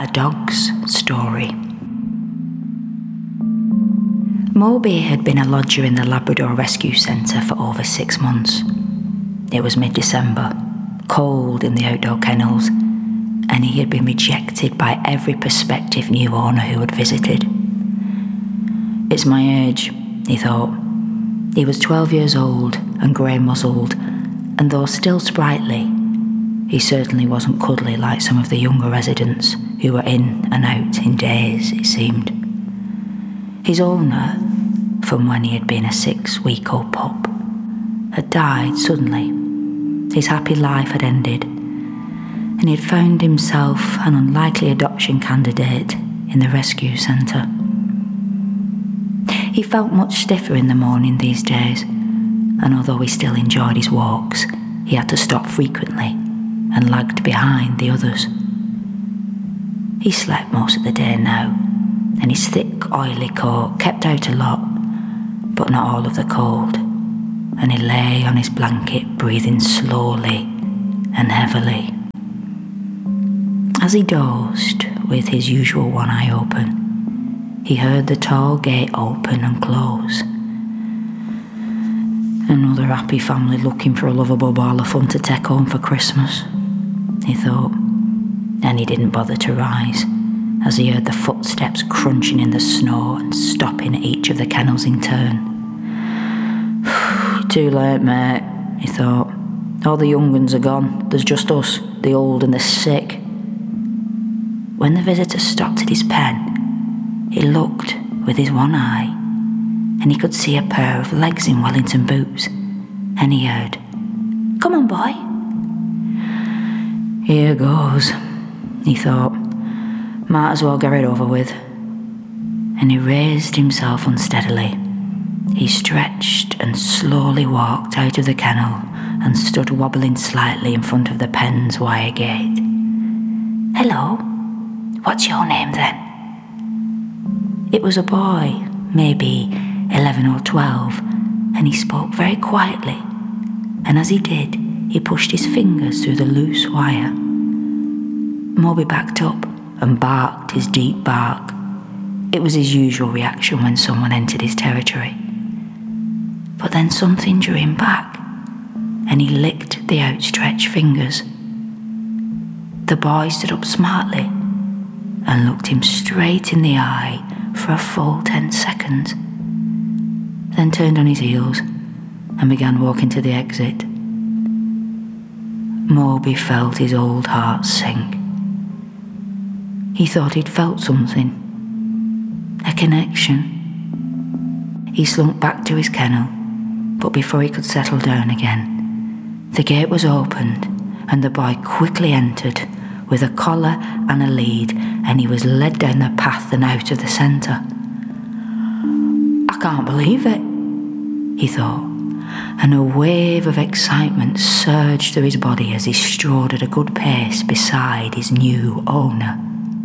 A Dog's Story. Moby had been a lodger in the Labrador Rescue Centre for over 6 months. It was mid-December, cold in the outdoor kennels, and he had been rejected by every prospective new owner who had visited. It's my age, he thought. He was 12 years old and grey-muzzled, and though still sprightly, he certainly wasn't cuddly like some of the younger residents who were in and out in days, it seemed. His owner, from when he had been a 6-week-old pup, had died suddenly. His happy life had ended, and he had found himself an unlikely adoption candidate in the rescue centre. He felt much stiffer in the morning these days, and although he still enjoyed his walks, he had to stop frequently and lagged behind the others. He slept most of the day now, and his thick, oily coat kept out a lot, but not all of the cold, and he lay on his blanket breathing slowly and heavily. As he dozed, with his usual one eye open, he heard the tall gate open and close. Another happy family looking for a lovable ball of fun to take home for Christmas, he thought, and he didn't bother to rise as he heard the footsteps crunching in the snow and stopping at each of the kennels in turn. Too late, mate, he thought. All the young ones are gone. There's just us, the old and the sick. When the visitor stopped at his pen, he looked with his one eye, and he could see a pair of legs in Wellington boots, and he heard, "Come on, boy." Here goes, he thought. Might as well get it over with. And he raised himself unsteadily. He stretched and slowly walked out of the kennel and stood wobbling slightly in front of the pen's wire gate. "Hello, what's your name then?" It was a boy, maybe 11 or 12, and he spoke very quietly, and as he did, he pushed his fingers through the loose wire. Moby backed up and barked his deep bark. It was his usual reaction when someone entered his territory. But then something drew him back, and he licked the outstretched fingers. The boy stood up smartly and looked him straight in the eye for a full 10 seconds, then turned on his heels and began walking to the exit. Moby felt his old heart sink. He thought he'd felt something, a connection. He slunk back to his kennel, but before he could settle down again, the gate was opened and the boy quickly entered with a collar and a lead, and he was led down the path and out of the centre. "I can't believe it," he thought, and a wave of excitement surged through his body as he strode at a good pace beside his new owner.